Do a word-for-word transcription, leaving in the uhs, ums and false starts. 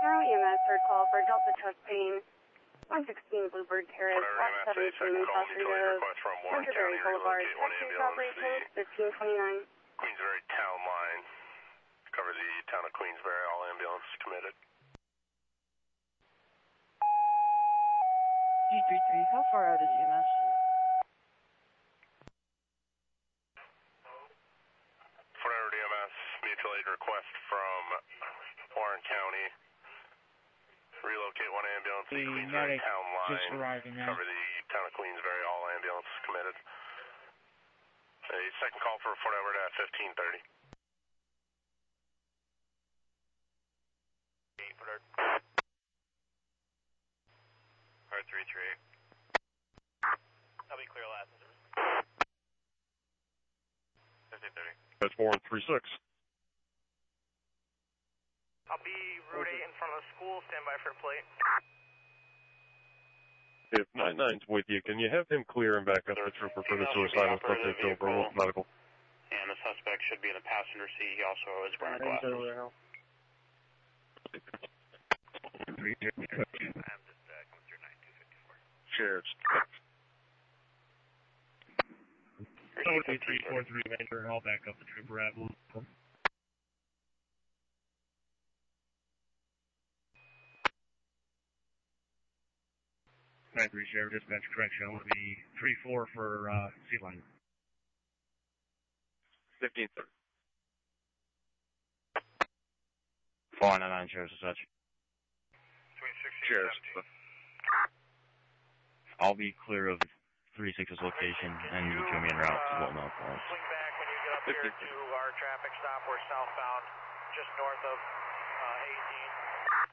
Arrow E M S, third call for Delta chest pain, one sixteen Bluebird Terrace, at seventeen Pasadena, Winterberry Boulevard, taxi operate code fifteen twenty-nine. Queensbury Town Line, cover the town of Queensbury, all ambulance committed. G three three, how far out is E M S? Fort Edward E M S, mutual aid request from Warren County. Relocate one ambulance to Queensbury Town Line. Cover the town of Queensbury, all ambulance committed. A second call for Fort Edward at fifteen thirty. Fort Edward. Alright, three three eight. I'll be clear last service. fifteen thirty. That's four one three six. I'll be Route eight in front of the school. Stand by for a plate. If nine nine's with you, can you have him clear and back up the trooper for the suicidal subject over with medical? And the suspect should be in the passenger seat. He also is wearing glasses. I'm just uh, coming through nine two fifty-four. Cheers. three four three Ranger, I'll back up the trooper at Blue. nine three Sheriff, dispatch correction, will be three four for uh, C-Line. fifteen thirty. four nine nine Sheriff, such. Cheers. I'll be clear of three six's location and you can be en route to Bolton Health. Swing back when you get up here to our traffic stop. We're southbound, just north of uh, eighteen.